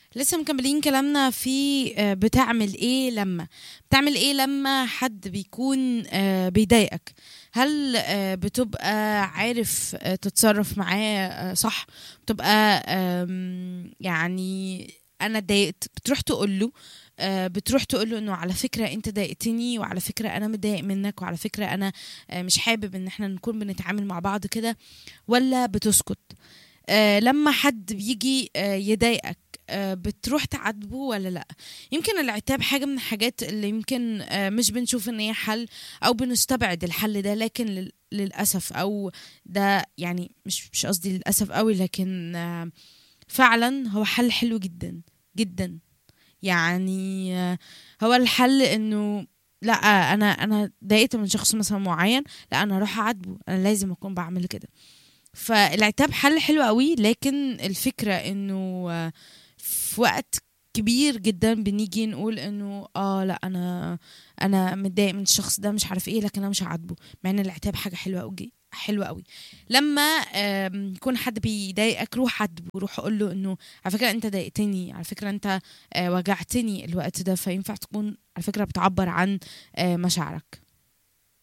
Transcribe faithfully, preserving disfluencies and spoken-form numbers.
لسه مكملين كلامنا في آه، بتعمل ايه لما بتعمل ايه لما حد بيكون آه، بيضايقك. هل آه، بتبقى عارف آه، تتصرف معاه آه، صح؟ بتبقى آم، يعني انا اتضايقت بتروح تقول له، آه، بتروح تقول له انه على فكرة انت ضايقتني، وعلى فكرة انا متضايق منك، وعلى فكرة انا آه، مش حابب ان احنا نكون بنتعامل مع بعض كده، ولا بتسكت؟ آه لما حد بيجي آه يضايقك، آه بتروح تعاتبه ولا لا؟ يمكن العتاب حاجة من الحاجات اللي يمكن آه مش بنشوف ان هي حل، او بنستبعد الحل ده، لكن لل- للأسف، او ده يعني مش مش قصدي للأسف قوي، لكن آه فعلا هو حل حلو جدا جدا. يعني آه هو الحل انه لا، انا انا ضايقت من شخص مثلا معين، لا انا اروح اعاتبه، انا لازم اكون بعمل كده. فالعتاب حل حلو قوي، لكن الفكرة انه آه، في وقت كبير جدا بنيجي نقول انه اه لا، انا انا متضايق من الشخص ده، مش عارف ايه، لكن انا مش هعاتبه، مع ان العتاب حاجة حلوة قوي حلوة قوي. لما آم، يكون حد بيضايقك، روح عاتبه، روح قول له انه على فكرة انت ضايقتني، على فكرة انت آه، وجعتني الوقت ده، فينفع تكون على فكرة بتعبر عن آه، مشاعرك.